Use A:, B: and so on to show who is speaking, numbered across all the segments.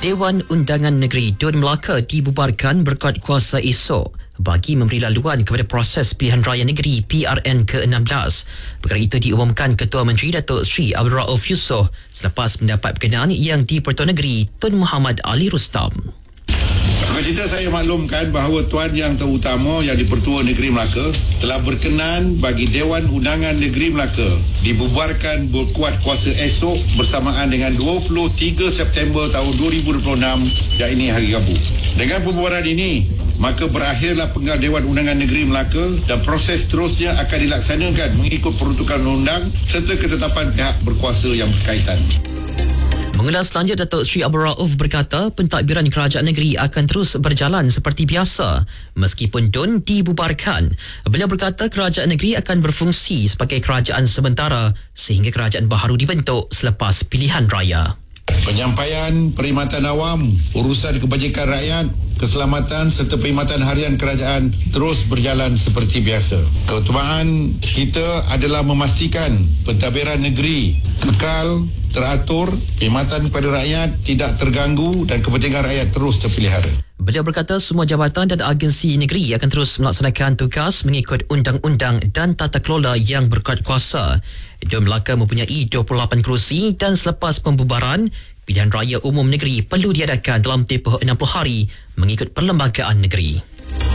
A: Dewan Undangan Negeri Dun Melaka dibubarkan berkat kuasa esok bagi memberi laluan kepada proses pilihan raya negeri PRN ke-16. Perkara itu diumumkan Ketua Menteri Datuk Seri Abdul Rauf Yusof selepas mendapat berkenaan yang di-Pertuan Negeri Tun Muhammad Ali Rustam.
B: Cerita saya maklumkan bahawa Tuan Yang Terutama yang di-Pertua Negeri Melaka telah berkenan bagi Dewan Undangan Negeri Melaka dibubarkan berkuat kuasa esok bersamaan dengan 23 September tahun 2026 dan ini hari Rabu. Dengan pembubaran ini, maka berakhirlah penggal Dewan Undangan Negeri Melaka dan proses seterusnya akan dilaksanakan mengikut peruntukan undang serta ketetapan pihak berkuasa yang berkaitan.
A: Mengulas selanjutnya, Datuk Seri Abdul Rauf berkata pentadbiran kerajaan negeri akan terus berjalan seperti biasa meskipun DUN dibubarkan. Beliau berkata kerajaan negeri akan berfungsi sebagai kerajaan sementara sehingga kerajaan baharu dibentuk selepas pilihan raya.
B: Penyampaian perkhidmatan awam, urusan kebajikan rakyat, keselamatan serta perkhidmatan harian kerajaan terus berjalan seperti biasa. Keutamaan kita adalah memastikan pentadbiran negeri kekal, teratur, perkhidmatan kepada rakyat tidak terganggu dan kepentingan rakyat terus terpelihara.
A: Beliau berkata semua jabatan dan agensi negeri akan terus melaksanakan tugas mengikut undang-undang dan tata kelola yang berkuat kuasa. Dun Melaka mempunyai 28 kerusi dan selepas pembubaran, pilihan raya umum negeri perlu diadakan dalam tempoh 60 hari mengikut perlembagaan negeri.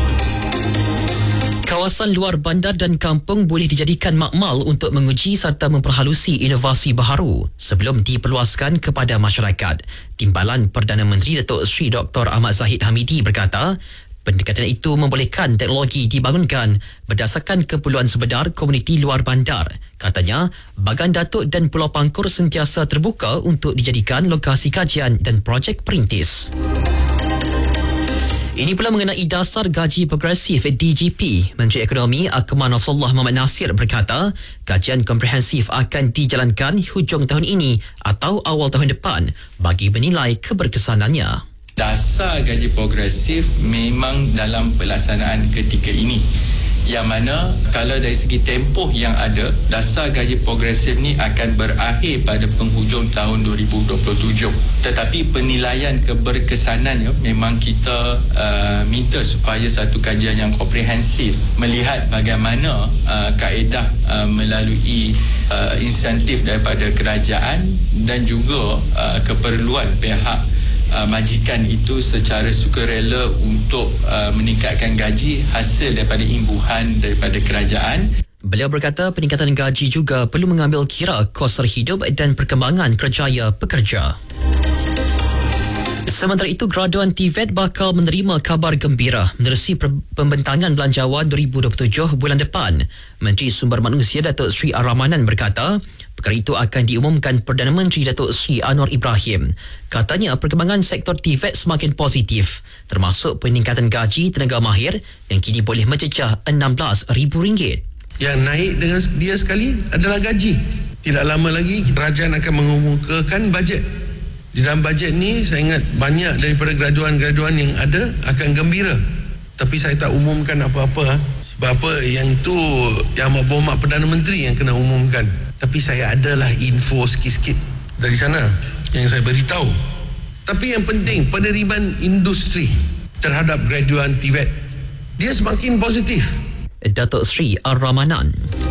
A: Kawasan luar bandar dan kampung boleh dijadikan makmal untuk menguji serta memperhalusi inovasi baharu sebelum diperluaskan kepada masyarakat. Timbalan Perdana Menteri Datuk Seri Dr. Ahmad Zahid Hamidi berkata, pendekatan itu membolehkan teknologi dibangunkan berdasarkan keperluan sebenar komuniti luar bandar. Katanya, Bagan Datuk dan Pulau Pangkur sentiasa terbuka untuk dijadikan lokasi kajian dan projek perintis. Ini pula mengenai dasar gaji progresif DGP. Menteri Ekonomi Akmal Nasrullah Muhammad Nasir berkata, kajian komprehensif akan dijalankan hujung tahun ini atau awal tahun depan bagi menilai keberkesanannya.
C: Dasar gaji progresif memang dalam pelaksanaan ketika ini, yang mana kalau dari segi tempoh yang ada, dasar gaji progresif ni akan berakhir pada penghujung tahun 2027. Tetapi penilaian keberkesanannya memang kita minta supaya satu kajian yang komprehensif melihat bagaimana kaedah melalui insentif daripada kerajaan dan juga keperluan pihak majikan itu secara sukarela untuk meningkatkan gaji hasil daripada imbuhan daripada kerajaan.
A: Beliau berkata peningkatan gaji juga perlu mengambil kira kos hidup dan perkembangan kerjaya pekerja. Sementara itu, graduan TVET bakal menerima kabar gembira menerusi pembentangan belanjawan 2027 bulan depan. Menteri Sumber Manusia Datuk Seri Ar-Rahmanan berkata, perkara itu akan diumumkan Perdana Menteri Datuk Seri Anwar Ibrahim. Katanya perkembangan sektor TVET semakin positif, termasuk peningkatan gaji tenaga mahir yang kini boleh mencecah RM16,000.
D: Yang naik dengan dia sekali adalah gaji. Tidak lama lagi kerajaan akan mengumumkan bajet. Di dalam bajet ni saya ingat banyak daripada graduan-graduan yang ada akan gembira. Tapi saya tak umumkan apa-apa. Sebab apa, yang itu yang berhormat Perdana Menteri yang kena umumkan. Tapi saya adalah info sikit-sikit dari sana yang saya beritahu. Tapi yang penting penerimaan industri terhadap graduan TVET dia semakin positif.
A: Datuk Seri Ar-Rahmanan.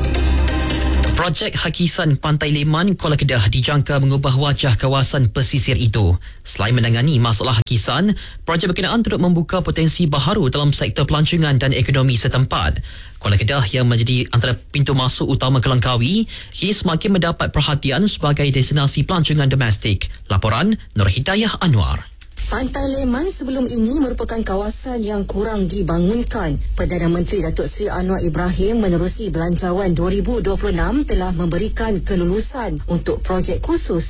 A: Projek Hakisan Pantai Leman, Kuala Kedah dijangka mengubah wajah kawasan pesisir itu. Selain menangani masalah hakisan, projek berkenaan turut membuka potensi baharu dalam sektor pelancongan dan ekonomi setempat. Kuala Kedah yang menjadi antara pintu masuk utama ke Langkawi kini semakin mendapat perhatian sebagai destinasi pelancongan domestik. Laporan Nur Hidayah Anwar.
E: Pantai Leman sebelum ini merupakan kawasan yang kurang dibangunkan. Perdana Menteri Datuk Seri Anwar Ibrahim menerusi belanjawan 2026 telah memberikan kelulusan untuk projek khusus